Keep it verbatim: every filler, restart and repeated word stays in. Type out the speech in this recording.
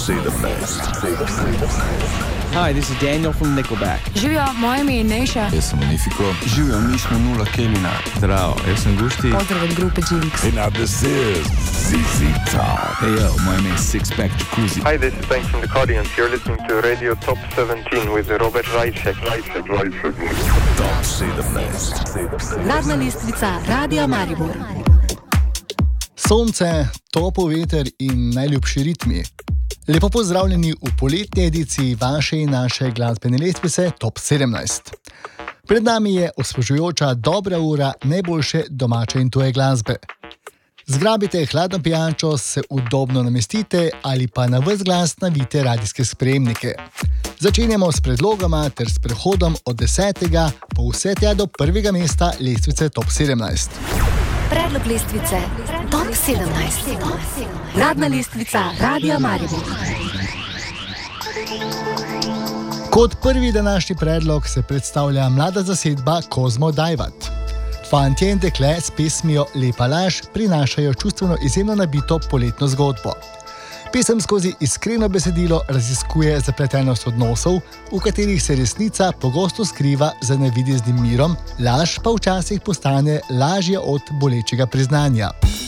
say the best. Hi, this is Daniel from Nickelback. Živijo, moje ime je Neša. Jaz sem Unifiko. Živijo, mi smo Nula Kelina. Zdravo, jaz sem Gušti. Pozdrav od grupe Jinx. Hey, now this is Z Z Top. Hey yo, moje ime je Sixpack Jacuzzi. Hi, this is Banks from the Cardians. You're listening to Radio Top seventeen with Robert Rajček. Rajček, Rajček. Top say the best. Uradna lestvica Radia Maribor. Sonce, topel veter in najljubši ritmi. Lepo pozdravljeni v poletni ediciji vaše in naše glasbene lestvice Top sedemnajst. Pred nami je osvežujoča dobra ura najboljše domače in tuje glasbe. Zgrabite hladno pijačo, se udobno namestite ali pa na ves glas navijte radijske sprejemnike. Začenjamo s predlogama ter s prehodom od desetega pa vse tja do prvega mesta lestvice Top sedemnajst. Predlog lestvice Top sedemnajst. Uradna lestvica Radia Maribor. Kot prvi današnji predlog se predstavlja mlada zasedba Kozmo Dajvat. Fantje in dekle s pesmijo Lepa laž prinašajo čustveno izjemno nabito poletno zgodbo. Pesem skozi iskreno besedilo raziskuje zapletenost odnosov, v katerih se resnica pogosto skriva za navideznim mirom, laž pa včasih postane lažja od bolečega priznanja.